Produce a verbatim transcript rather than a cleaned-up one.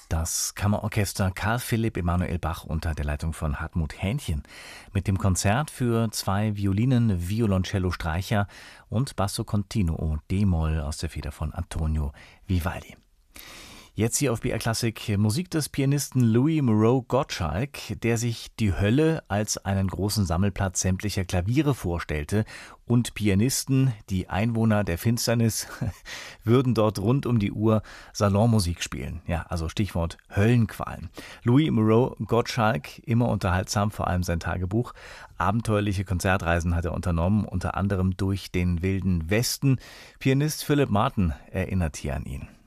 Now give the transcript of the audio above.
Das Kammerorchester Carl Philipp Emanuel Bach unter der Leitung von Hartmut Hähnchen mit dem Konzert für zwei Violinen, Violoncello, Streicher und Basso Continuo d-Moll aus der Feder von Antonio Vivaldi. Jetzt hier auf B R Klassik Musik des Pianisten Louis Moreau Gottschalk, der sich die Hölle als einen großen Sammelplatz sämtlicher Klaviere vorstellte und Pianisten, die Einwohner der Finsternis, würden dort rund um die Uhr Salonmusik spielen. Ja, also Stichwort Höllenqualen. Louis Moreau Gottschalk, immer unterhaltsam, vor allem sein Tagebuch. Abenteuerliche Konzertreisen hat er unternommen, unter anderem durch den wilden Westen. Pianist Philip Martin erinnert hier an ihn.